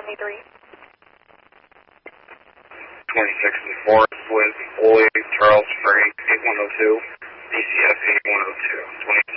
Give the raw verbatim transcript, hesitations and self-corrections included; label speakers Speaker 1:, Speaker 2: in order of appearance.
Speaker 1: twenty-three.
Speaker 2: twenty-sixth and fourth with Floyd, Charles Frank, eight one oh two, B C S eight one oh two, twenty